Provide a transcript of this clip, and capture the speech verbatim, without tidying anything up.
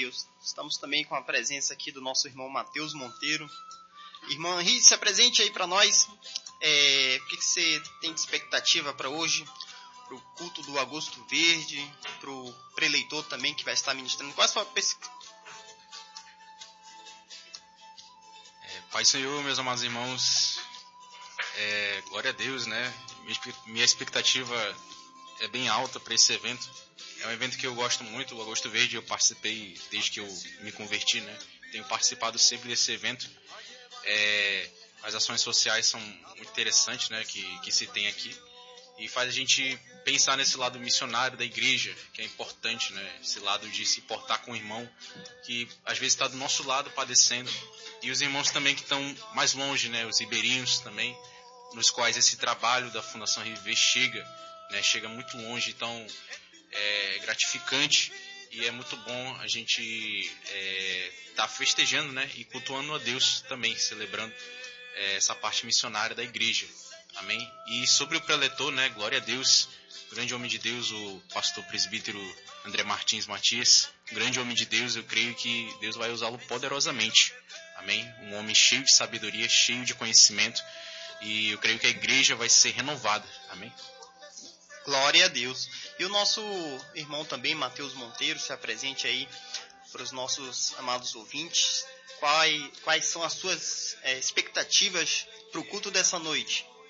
Deus. Estamos também com a presença aqui do nosso irmão Matheus Monteiro. Irmão Henrique, se apresente aí para nós. É, o que, que você tem de expectativa para hoje? Para o culto do Agosto Verde, para o preleitor também que vai estar ministrando. Qual é a sua perspectiva? É, Pai Senhor, meus amados irmãos, é, glória a Deus, né? Minha expectativa é bem alta para esse evento. É um evento que eu gosto muito, o Agosto Verde. Eu participei desde que eu me converti, né? Tenho participado sempre desse evento. É, as ações sociais são muito interessantes, né? Que, que se tem aqui. E faz a gente pensar nesse lado missionário da igreja, que é importante, né? Esse lado de se portar com o irmão, que às vezes está do nosso lado padecendo. E os irmãos também que estão mais longe, né? Os ribeirinhos também, nos quais esse trabalho da Fundação Reviver chega, né? Chega muito longe. Então, é gratificante e é muito bom a gente estar é, tá festejando, né? E cultuando a Deus também, celebrando é, essa parte missionária da igreja. Amém? E sobre o preletor, né? Glória a Deus, grande homem de Deus, o pastor presbítero André Martins Matias, grande homem de Deus. Eu creio que Deus vai usá-lo poderosamente. Amém? Um homem cheio de sabedoria, cheio de conhecimento, e eu creio que a igreja vai ser renovada. Amém? Glória a Deus. E o nosso irmão também, Matheus Monteiro, se apresente aí para os nossos amados ouvintes. Quais, quais são as suas é, expectativas para o culto dessa noite?